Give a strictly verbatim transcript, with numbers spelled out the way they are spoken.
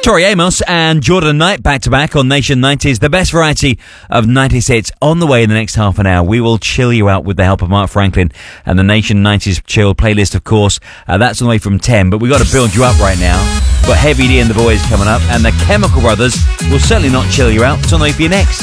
Tori Amos and Jordan Knight back to back on Nation nineties. The best variety of nineties hits on the way in the next half an hour. We will chill you out with the help of Mark Franklin and the Nation nineties Chill playlist, of course. Uh, that's on the way from ten, but we've got to build you up right now. Got Heavy D and the Boys coming up, and the Chemical Brothers will certainly not chill you out. It's on the way for you next.